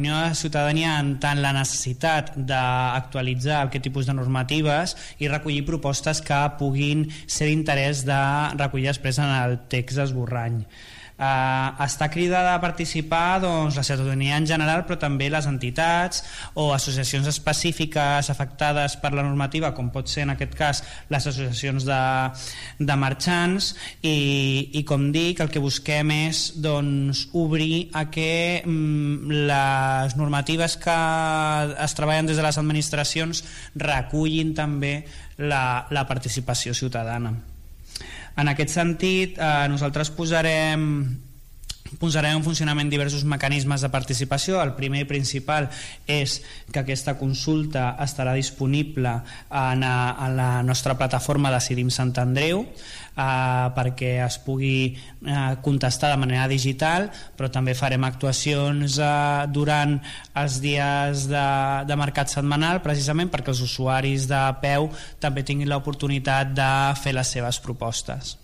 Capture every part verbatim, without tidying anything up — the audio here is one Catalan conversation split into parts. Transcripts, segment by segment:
L'opinió de la ciutadania en tant la necessitat d'actualitzar aquest tipus de normatives i recollir propostes que puguin ser d'interès de recollir després en el text esborrany. Uh, està cridada a participar doncs, la ciutadania en general, però també les entitats o associacions específiques afectades per la normativa, com pot ser en aquest cas les associacions de, de marxants, i, i com dic, el que busquem és doncs, obrir a que mm, les normatives que es treballen des de les administracions recullin també la, la participació ciutadana. En aquest sentit, eh, nosaltres posarem, posarem en funcionament diversos mecanismes de participació. El primer i principal és que aquesta consulta estarà disponible en, en la nostra plataforma Decidim Sant Andreu, eh, perquè es pugui eh, contestar de manera digital, però també farem actuacions eh, durant els dies de, de mercat setmanal, precisament perquè els usuaris de peu també tinguin l'oportunitat de fer les seves propostes.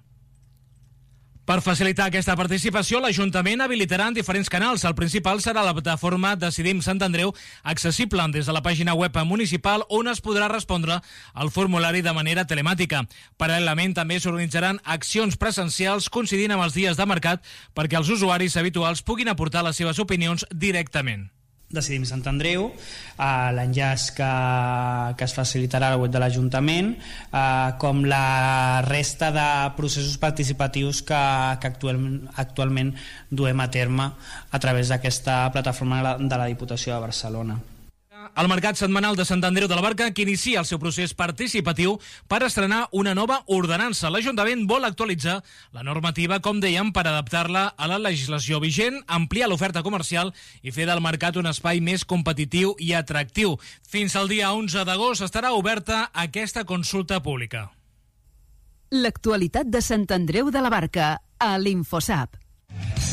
Per facilitar aquesta participació, l'Ajuntament habilitarà en diferents canals. El principal serà la plataforma Decidim Sant Andreu, accessible des de la pàgina web municipal, on es podrà respondre al formulari de manera telemàtica. Paral·lelament, també s'organitzaran accions presencials coincidint amb els dies de mercat perquè els usuaris habituals puguin aportar les seves opinions directament. Decidim Sant Andreu, eh, l'enllaç que, que es facilitarà al web de l'Ajuntament, eh, com la resta de processos participatius que, que actualment, actualment duem a terme a través d'aquesta plataforma de la Diputació de Barcelona. El Mercat Setmanal de Sant Andreu de la Barca, que inicia el seu procés participatiu per estrenar una nova ordenança. L'Ajuntament vol actualitzar la normativa, com dèiem, per adaptar-la a la legislació vigent, ampliar l'oferta comercial i fer del mercat un espai més competitiu i atractiu. Fins al dia onze d'agost estarà oberta aquesta consulta pública. L'actualitat de Sant Andreu de la Barca a l'Infosap.